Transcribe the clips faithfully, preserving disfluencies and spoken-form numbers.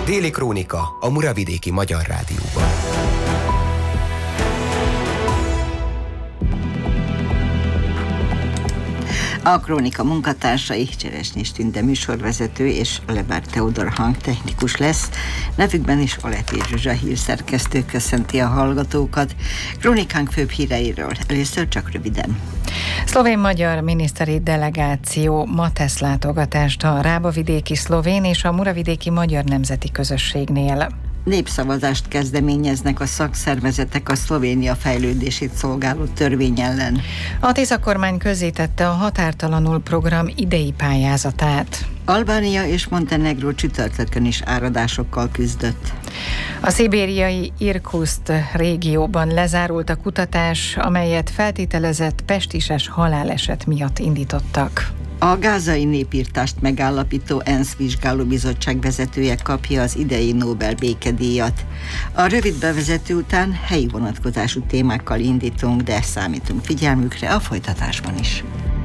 Déli Krónika a Muravidéki Magyar Rádióban. A Krónika munkatársai Cseresnyés Tünde műsorvezető és Lebár Teodor hangtechnikus lesz. Nevükben is Oletér Zsuzsa hírszerkesztő köszönti a hallgatókat. Krónikánk főbb híreiről először csak röviden. Szlovén-magyar miniszteri delegáció ma tesz látogatást a rábavidéki szlovén és a muravidéki magyar nemzeti közösségnél. Népszavazást kezdeményeznek a szakszervezetek a Szlovénia fejlődését szolgáló törvény ellen. A Tisza kormány közzétette a Határtalanul program idei pályázatát. Albánia és Montenegró csütörtökön is áradásokkal küzdött. A szibériai Irkutsk régióban lezárult a kutatás, amelyet feltételezett pestises haláleset miatt indítottak. A gázai népirtást megállapító ENSZ vizsgálóbizottság vezetője kapja az idei Nobel békedíjat. A rövid bevezető után helyi vonatkozású témákkal indítunk, de számítunk figyelmükre a folytatásban is.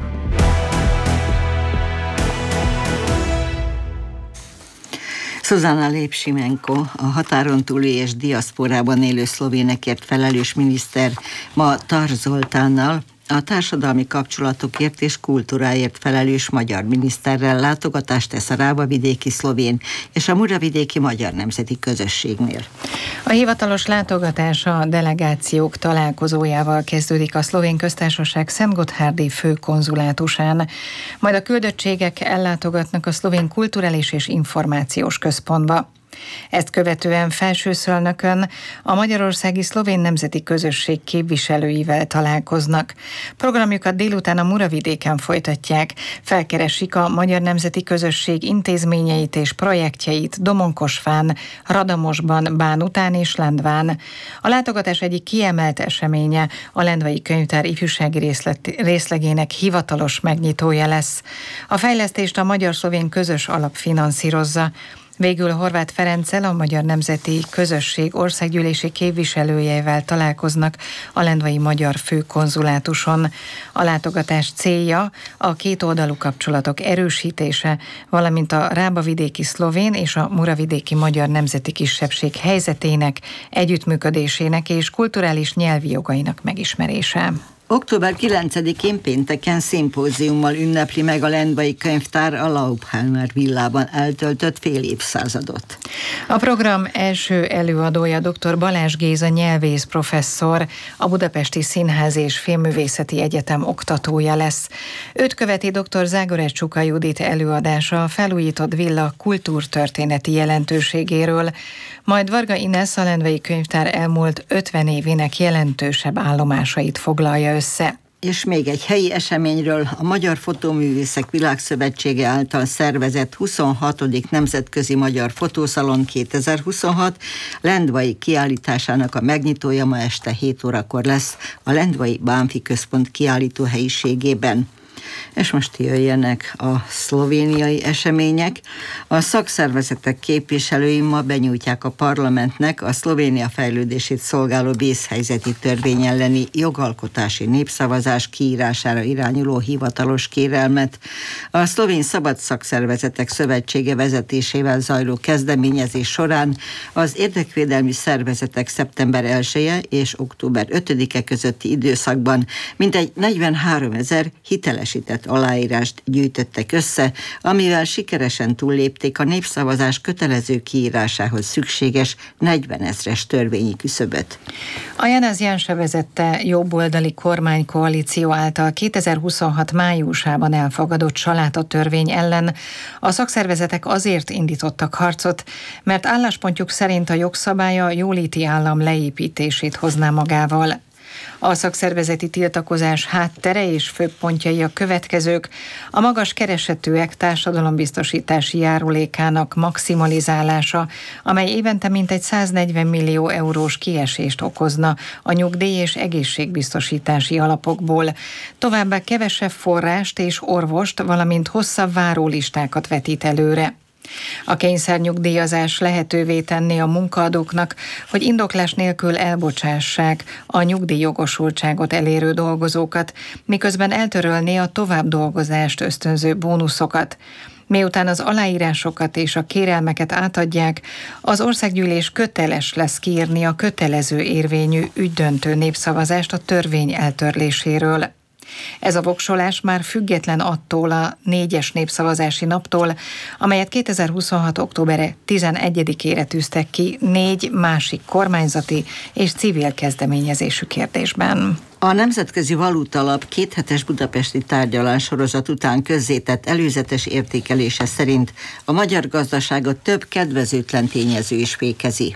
Zsuzsana Lépsimenko, a határon túli és diaszporában élő szlovénekért felelős miniszter ma Tar Zoltánnal, a társadalmi kapcsolatokért és kultúráért felelős magyar miniszterrel látogatást tesz a rábavidéki szlovén és a muravidéki magyar nemzeti közösségnél. A hivatalos látogatás a delegációk találkozójával kezdődik a Szlovén Köztársaság Szentgotthárdi főkonzulátusán, majd a küldöttségek ellátogatnak a Szlovén Kulturális és Információs Központba. Ezt követően Felsőszölnökön a Magyarországi Szlovén Nemzeti Közösség képviselőivel találkoznak. Programjukat délután a Muravidéken folytatják, felkeresik a Magyar Nemzeti Közösség intézményeit és projektjeit Domonkosfán, Radamosban, Bánután és Lendván. A látogatás egyik kiemelt eseménye a Lendvai Könyvtár ifjúsági részlet, részlegének hivatalos megnyitója lesz. A fejlesztést a Magyar-Szlovén Közös Alap finanszírozza. Végül Horváth Ferenccel, a Magyar Nemzeti Közösség országgyűlési képviselőjeivel találkoznak a lendvai magyar főkonzulátuson. A látogatás célja a kétoldalú kapcsolatok erősítése, valamint a rábavidéki szlovén és a muravidéki magyar nemzeti kisebbség helyzetének, együttműködésének és kulturális nyelvi jogainak megismerése. október kilencedikén pénteken szimpóziummal ünnepli meg a Lendvai Könyvtár a Laubheimer villában eltöltött fél évszázadot. A program első előadója dr. Balázs Géza nyelvész professzor, a Budapesti Színház és Filmművészeti Egyetem oktatója lesz. Őt követi dr. Zágorács Csuka Judit előadása a felújított villa kultúrtörténeti jelentőségéről, majd Varga Ines a Lendvai Könyvtár elmúlt ötven évének jelentősebb állomásait foglalja össze. És még egy helyi eseményről, a Magyar Fotóművészek Világszövetsége által szervezett huszonhatodik Nemzetközi Magyar Fotószalon kétezer-huszonhat lendvai kiállításának a megnyitója ma este hét órakor lesz a Lendvai Bánfi Központ kiállító helyiségében. És most jöjjenek a szlovéniai események. A szakszervezetek képviselői ma benyújtják a parlamentnek a Szlovénia fejlődését szolgáló vészhelyzeti törvény elleni jogalkotási népszavazás kiírására irányuló hivatalos kérelmet. A Szlovén Szabad Szakszervezetek Szövetsége vezetésével zajló kezdeményezés során az érdekvédelmi szervezetek szeptember elseje és október ötödike közötti időszakban mintegy negyvenháromezer hitelesített aláírást gyűjtöttek össze, amivel sikeresen túllépték a népszavazás kötelező kiírásához szükséges negyvenezres törvényi küszöböt. A Janez Janša vezette jobboldali kormánykoalíció által kétezer-huszonhat májusában elfogadott salátotörvény ellen a szakszervezetek azért indítottak harcot, mert álláspontjuk szerint a jogszabály a jóléti állam leépítését hozná magával. A szakszervezeti tiltakozás háttere és főbb pontjai a következők: a magas keresetűek társadalombiztosítási járulékának maximalizálása, amely évente mintegy száznegyven millió eurós kiesést okozna a nyugdíj- és egészségbiztosítási alapokból. Továbbá kevesebb forrást és orvost, valamint hosszabb várólistákat vetít előre. A kényszernyugdíjazás lehetővé tenné a munkaadóknak, hogy indoklás nélkül elbocsássák a nyugdíjjogosultságot elérő dolgozókat, miközben eltörölné a továbbdolgozást ösztönző bónuszokat. Miután az aláírásokat és a kérelmeket átadják, az országgyűlés köteles lesz kiírni a kötelező érvényű ügydöntő népszavazást a törvény eltörléséről. Ez a voksolás már független attól a négyes népszavazási naptól, amelyet kétezer-huszonhat. október tizenegyedikére tűztek ki négy másik kormányzati és civil kezdeményezésű kérdésben. A Nemzetközi Valutaalap kéthetes budapesti tárgyalássorozat után közzétett előzetes értékelése szerint a magyar gazdaságot több kedvezőtlen tényező is fékezi.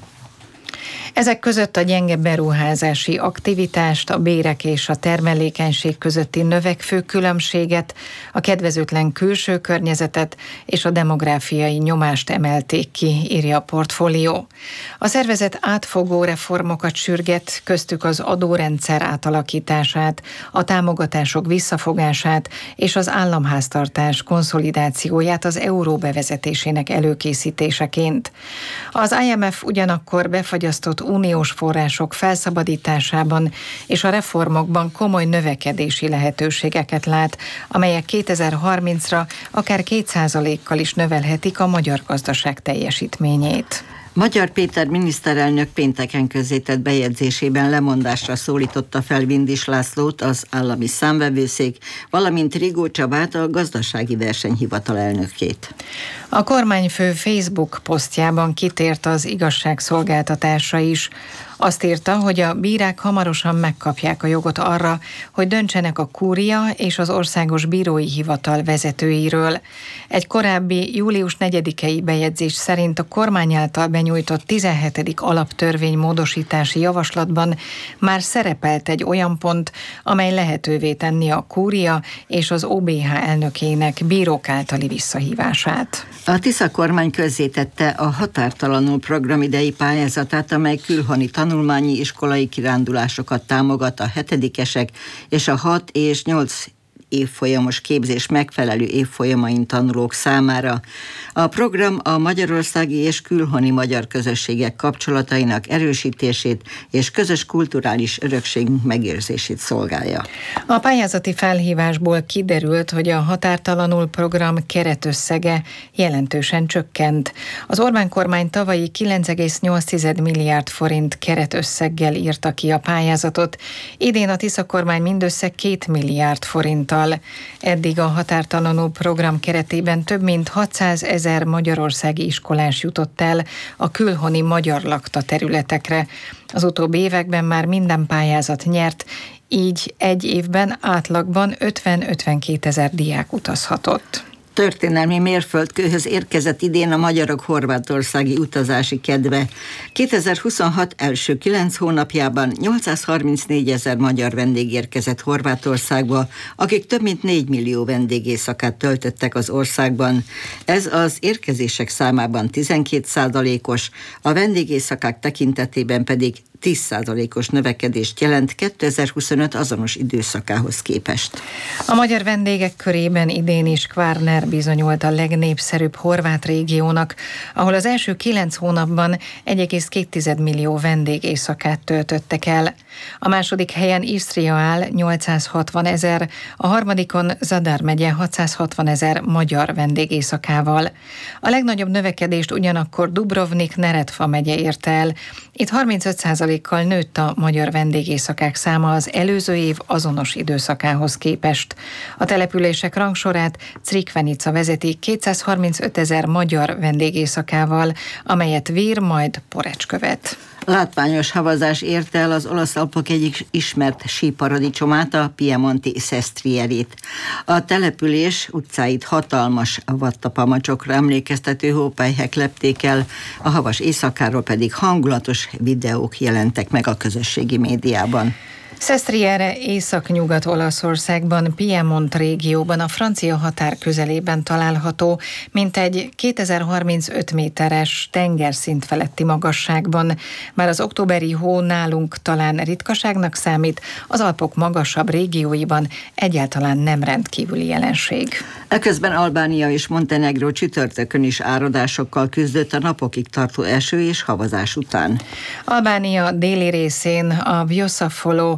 Ezek között a gyenge beruházási aktivitást, a bérek és a termelékenység közötti növekvő különbséget, a kedvezőtlen külső környezetet és a demográfiai nyomást emelték ki, írja a Portfólió. A szervezet átfogó reformokat sürget, köztük az adórendszer átalakítását, a támogatások visszafogását és az államháztartás konszolidációját az euró bevezetésének előkészítéseként. Az I M F ugyanakkor befagyasztott uniós források felszabadításában és a reformokban komoly növekedési lehetőségeket lát, amelyek kétezer-harmincra akár két százalékkal is növelhetik a magyar gazdaság teljesítményét. Magyar Péter miniszterelnök pénteken közzétett bejegyzésében lemondásra szólította fel Vindis Lászlót, az állami számvevőszék, valamint Rigó Csabát, a gazdasági versenyhivatal elnökét. A kormányfő Facebook posztjában kitért az igazságszolgáltatásra is. Azt írta, hogy a bírák hamarosan megkapják a jogot arra, hogy döntsenek a kúria és az országos bírói hivatal vezetőiről. Egy korábbi július negyedikei bejegyzés szerint a kormány által benyújtott tizenhetedik alaptörvény módosítási javaslatban már szerepelt egy olyan pont, amely lehetővé tenni a kúria és az O B H elnökének bírók általi visszahívását. A Tisza kormány közzétette a Határtalanul program idei pályázatát, amely külhoni tanulmányi iskolai kirándulásokat támogat a hetedikesek és a hat és nyolc évfolyamos képzés megfelelő évfolyamain tanulók számára. A program a magyarországi és külhoni magyar közösségek kapcsolatainak erősítését és közös kulturális örökségünk megőrzését szolgálja. A pályázati felhívásból kiderült, hogy a Határtalanul program keretösszege jelentősen csökkent. Az Orbán kormány tavalyi kilenc egész nyolc milliárd forint keretösszeggel írta ki a pályázatot, idén a Tisza kormány mindössze két milliárd forinttal. Eddig a Határtalanul program keretében több mint hatszázezer magyarországi iskolás jutott el a külhoni magyar lakta területekre. Az utóbbi években már minden pályázat nyert, így egy évben átlagban ötven-ötvenkétezer diák utazhatott. Történelmi mérföldkőhöz érkezett idén a magyarok horvátországi utazási kedve. kétezer-huszonhat első kilenc hónapjában nyolcszázharmincnégyezer magyar vendég érkezett Horvátországba, akik több mint négy millió vendégészakát töltöttek az országban. Ez az érkezések számában tizenkét százalékos, a vendégészakák tekintetében pedig tíz százalékos növekedést jelent kétezer-huszonöt azonos időszakához képest. A magyar vendégek körében idén is Kvarner bizonyult a legnépszerűbb horvát régiónak, ahol az első kilenc hónapban egy egész két millió vendég éjszakát töltöttek el. A második helyen Isztria áll nyolcszázhatvan ezer, a harmadikon Zadar megye hatszázhatvan ezer magyar vendég éjszakával. A legnagyobb növekedést ugyanakkor Dubrovnik-Neretva megye érte el. Itt harmincöt százalékkal nőtt a magyar vendégészakák száma az előző év azonos időszakához képest. A települések rangsorát Crikvenica vezeti kétszázharmincöt ezer magyar vendégészakával, amelyet Vír, majd Porecs követ. Látványos havazás érte el az olasz Alpok egyik ismert síparadicsomát, a piemonti Sestrierét. A település utcáit hatalmas vattapamacsokra emlékeztető hópelyhek lepték el, a havas éjszakáról pedig hangulatos videók jelentek meg a közösségi médiában. Sestriere Észak-Nyugat-Olaszországban, Piemont régióban, a francia határ közelében található, mintegy kétezer-harmincöt méteres tengerszint feletti magasságban. Már az októberi hó nálunk talán ritkaságnak számít, az Alpok magasabb régióiban egyáltalán nem rendkívüli jelenség. Eközben Albánia és Montenegró csütörtökön is áradásokkal küzdött a napokig tartó eső és havazás után. Albánia déli részén a Vjosa-folyó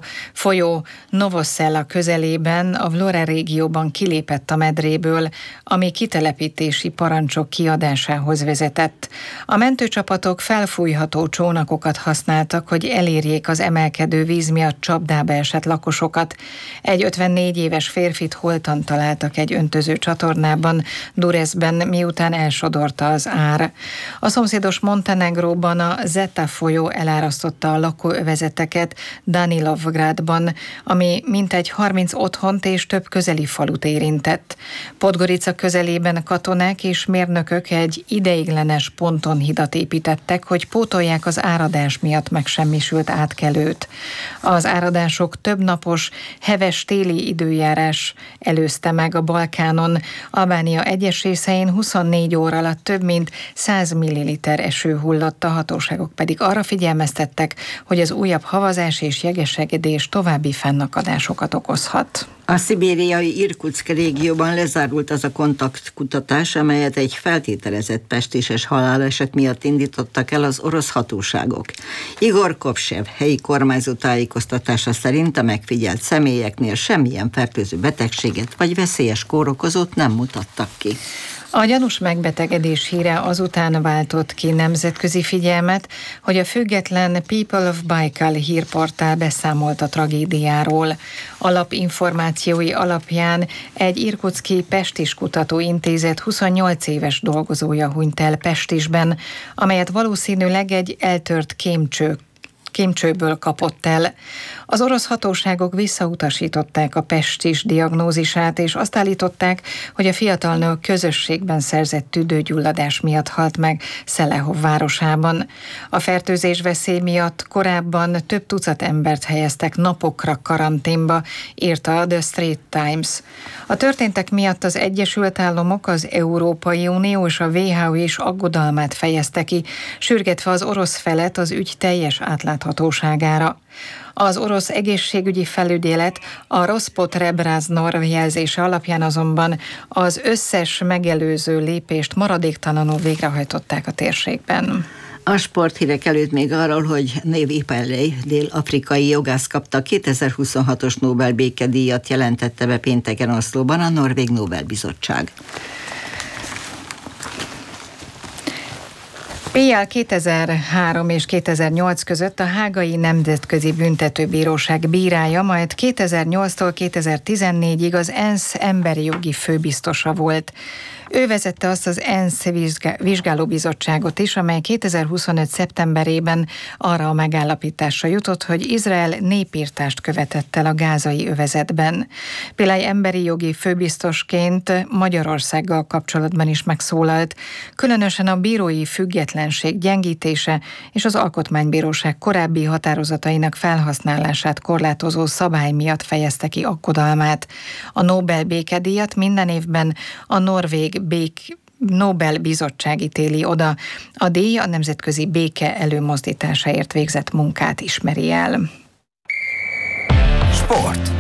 folyó Novossella közelében, a Vlora régióban kilépett a medréből, ami kitelepítési parancsok kiadásához vezetett. A mentőcsapatok felfújható csónakokat használtak, hogy elérjék az emelkedő víz miatt csapdába esett lakosokat. Egy ötvennégy éves férfit holtan találtak egy öntöző csatornában, Durezben, miután elsodorta az ár. A szomszédos Montenegróban a Zeta folyó elárasztotta a lakóövezeteket Danilovgrádban, ami mintegy harminc otthont és több közeli falut érintett. Podgorica közelében katonák és mérnökök egy ideiglenes pontonhidat építettek, hogy pótolják az áradás miatt megsemmisült átkelőt. Az áradások több napos, heves téli időjárás előzte meg a Balkánon. Albánia egyes részein huszonnégy óra alatt több mint száz milliliter eső hullott, a hatóságok pedig arra figyelmeztettek, hogy az újabb havazás és jegesegedés további fennakadásokat okozhat. A szibériai Irkutszk régióban lezárult az a kontaktkutatás, amelyet egy feltételezett pestéses haláleset miatt indítottak el az orosz hatóságok. Igor Kopsev helyi kormányzó tájékoztatása szerint a megfigyelt személyeknél semmilyen fertőző betegséget vagy veszélyes kórokozót nem mutattak ki. A gyanús megbetegedés híre azután váltott ki nemzetközi figyelmet, hogy a független People of Baikal hírportál beszámolt a tragédiáról. Alapinformációi alapján egy irkutszki Pestis Kutatóintézet huszonnyolc éves dolgozója hunyt el Pestisben, amelyet valószínűleg egy eltört kémcső kémcsőből kapott el. Az orosz hatóságok visszautasították a pestis diagnózisát, és azt állították, hogy a fiatal nő közösségben szerzett tüdőgyulladás miatt halt meg Szelehov városában. A fertőzés veszély miatt korábban több tucat embert helyeztek napokra karanténba, írta a The Straits Times. A történtek miatt az Egyesült Államok, az Európai Unió és a dupla vé há o is aggodalmát fejezte ki, sürgetve az orosz felet az ügy teljes átláthatóságára. Az orosz egészségügyi felügyelet a Rospotrebnadzor jelzése alapján azonban az összes megelőző lépést maradéktalanul végrehajtották a térségben. A sporthírek előtt még arról, hogy Névi Pillay, dél-afrikai jogász kapta a kétezer-huszonhatos Nobel békedíjat, jelentette be pénteken Oszlóban a Norvég Nobel-bizottság. Éjjel kétezer-három és kétezer-nyolc között a Hágai Nemzetközi Büntetőbíróság bírája, majd kétezer-nyolctól kétezer-tizennégyig az ENSZ emberi jogi főbiztosa volt. Ő vezette azt az ENSZ vizsgálóbizottságot is, amely kétezer-huszonöt szeptemberében arra a megállapításra jutott, hogy Izrael népirtást követett el a gázai övezetben. Pillay emberi jogi főbiztosként Magyarországgal kapcsolatban is megszólalt, különösen a bírói függetlenség gyengítése és az Alkotmánybíróság korábbi határozatainak felhasználását korlátozó szabály miatt fejezte ki aggodalmát. A Nobel békedíjat minden évben a norvég Bék Nobel-bizottság ítéli oda. A díj a nemzetközi béke előmozdításáért végzett munkát ismeri el. Sport.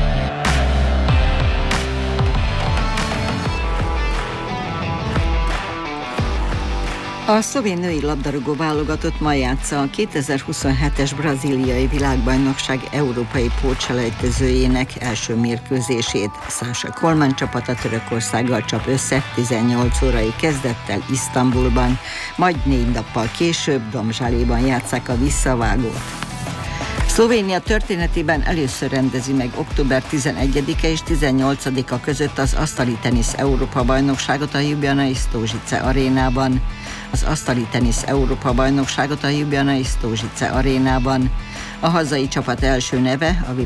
A szlovén női labdarúgó válogatott ma játsza a kétezer-huszonhetes brazíliai világbajnokság európai pótselejtezőjének első mérkőzését. Sasha Coleman csapata Törökországgal csap össze tizennyolc órai kezdettel Isztambulban, majd négy nappal később Domzsáléban játsszák a visszavágót. Szlovénia történetében először rendezi meg október tizenegyedike és tizennyolcadika között az asztali tenisz Európa-bajnokságot a Ljubljanai Stožice arénában. Az asztali tenisz Európa-bajnokságot a Ljubljanai Stožice arénában. A hazai csapat első neve a